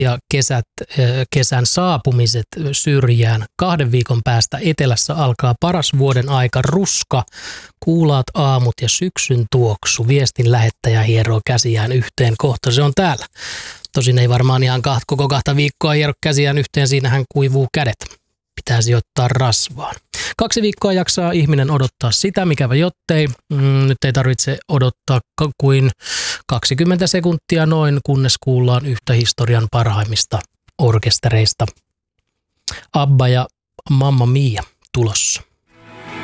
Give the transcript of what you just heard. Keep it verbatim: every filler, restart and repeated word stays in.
ja kesät, kesän saapumiset syrjään. Kahden viikon päästä etelässä alkaa paras vuoden aika, ruska, kuulaat aamut ja syksyn tuoksu. Viestin lähettäjä hieroo käsiään yhteen, kohta se on täällä. Tosin ei varmaan ihan kaht, koko kahta viikkoa hiero käsiään yhteen, siinähän kuivuu kädet. Pitää sijoittaa rasvaan. Kaksi viikkoa jaksaa ihminen odottaa sitä, mikävä jottei. Mm, nyt ei tarvitse odottaa kuin kaksikymmentä sekuntia noin, kunnes kuullaan yhtä historian parhaimmista orkestereista. Abba ja Mamma Mia tulossa.